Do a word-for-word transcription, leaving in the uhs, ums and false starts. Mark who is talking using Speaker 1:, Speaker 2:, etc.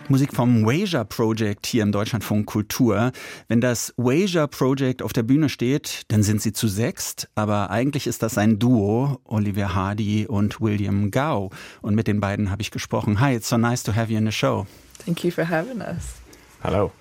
Speaker 1: Musik vom Wager Project hier im Deutschlandfunk Kultur. Wenn das Wager Project auf der Bühne steht, dann sind sie zu sechst, aber eigentlich ist das ein Duo, Oliver Hardy und William Gao. Und mit den beiden habe ich gesprochen. Hi, it's so nice to have you in the show.
Speaker 2: Thank you for having us.
Speaker 3: Hello.